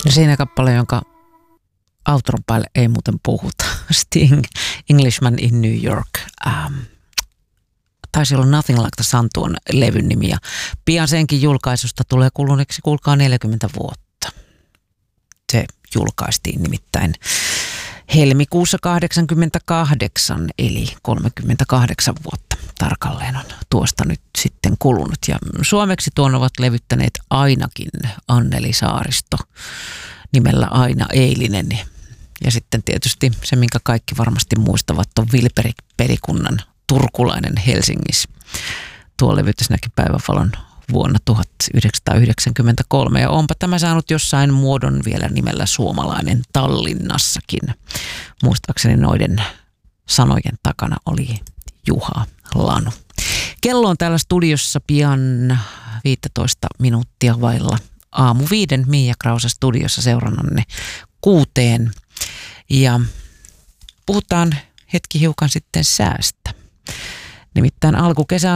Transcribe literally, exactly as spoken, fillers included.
Siinä kappale, jonka outron päälle ei muuten puhuta. Sting, Englishman in New York. Ähm, taisi olla Nothing Like the Sun tuon levyn nimi. Ja pian senkin julkaisusta tulee kuluneeksi, kuulkaa, neljäkymmentä vuotta. Se julkaistiin nimittäin helmikuussa kahdeksankymmentäkahdeksan, eli kolmekymmentäkahdeksan vuotta tarkalleen on tuosta nyt sitten kulunut. Ja suomeksi tuon ovat levyttäneet ainakin Anneli Saaristo nimellä Aina Eilinen. Ja sitten tietysti se, minkä kaikki varmasti muistavat, on Vilperi-perikunnan Turkulainen Helsingissä. Tuo levytys näki päivävalon vuonna tuhatyhdeksänsataayhdeksänkymmentäkolme, ja onpa tämä saanut jossain muodon vielä nimellä Suomalainen Tallinnassakin. Muistaakseni noiden sanojen takana oli Juha Lanu. Kello on täällä studiossa pian viisitoista minuuttia vailla aamu viiden. Miia Krause studiossa seurannanne kuuteen. Ja puhutaan hetki hiukan sitten säästä. Nimittäin alkukesä